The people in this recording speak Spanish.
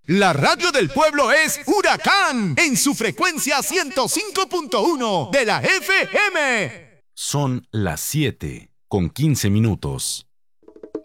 La radio del pueblo es Huracán en su frecuencia 105.1 de la FM. Son las 7:15.